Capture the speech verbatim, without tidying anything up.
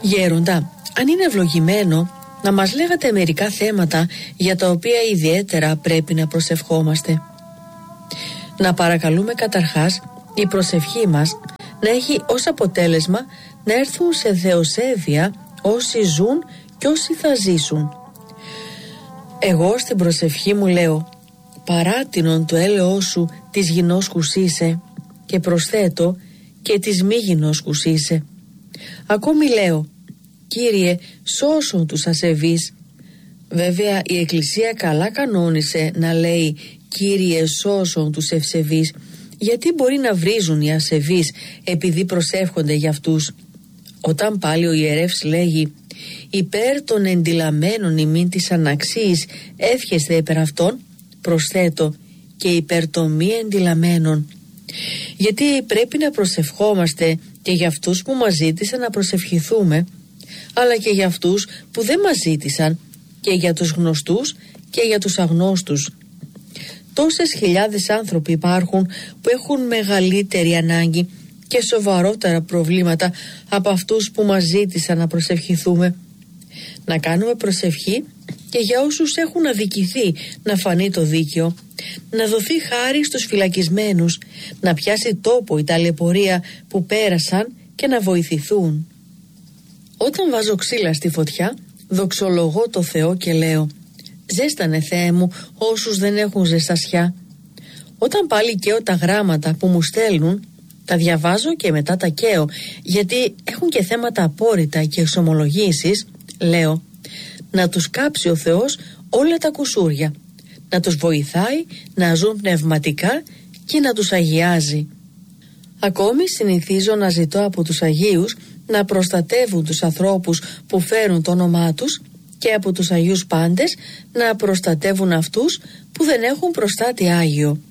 Γέροντα, αν είναι ευλογημένο, να μας λέγατε μερικά θέματα για τα οποία ιδιαίτερα πρέπει να προσευχόμαστε. Να παρακαλούμε καταρχάς η προσευχή μας να έχει ως αποτέλεσμα να έρθουν σε δεοσέβεια όσοι ζουν και όσοι θα ζήσουν. Εγώ στην προσευχή μου λέω «Παράτινον το έλεος σου της γινώσκους είσαι» και προσθέτω «και της μη γινώσκους είσαι». Ακόμη λέω «Κύριε, σώσον τους ασεβείς». Βέβαια η Εκκλησία καλά κανόνισε να λέει «Κύριε, σώσον τους ευσεβείς», γιατί μπορεί να βρίζουν οι ασεβείς επειδή προσεύχονται για αυτούς. Όταν πάλι ο ιερεύς λέγει «Υπέρ των εντυλαμένων ημίν της αναξίης εύχεστε υπέρ αυτών», προσθέτω «και υπέρ των μη εντυλαμένων». Γιατί πρέπει να προσευχόμαστε και για αυτούς που μας ζήτησαν να προσευχηθούμε, αλλά και για αυτούς που δεν μας ζήτησαν, και για τους γνωστούς και για τους αγνώστους. Τόσες χιλιάδες άνθρωποι υπάρχουν που έχουν μεγαλύτερη ανάγκη και σοβαρότερα προβλήματα από αυτούς που μας ζήτησαν να προσευχηθούμε. Να κάνουμε προσευχή και για όσους έχουν αδικηθεί να φανεί το δίκαιο, να δοθεί χάρη στους φυλακισμένους, να πιάσει τόπο η ταλαιπωρία που πέρασαν και να βοηθηθούν. Όταν βάζω ξύλα στη φωτιά, δοξολογώ το Θεό και λέω «Ζέστανε Θεέ μου όσους δεν έχουν ζεστασιά». Όταν πάλι καίω τα γράμματα που μου στέλνουν, τα διαβάζω και μετά τα καίω, γιατί έχουν και θέματα απόρριτα και εξομολογήσεις, λέω «Να τους κάψει ο Θεός όλα τα κουσούρια, να τους βοηθάει να ζουν πνευματικά και να τους αγιάζει». Ακόμη συνηθίζω να ζητώ από τους Αγίους να προστατεύουν τους ανθρώπους που φέρουν το όνομά τους και από τους Αγίους πάντες να προστατεύουν αυτούς που δεν έχουν προστάτη Άγιο.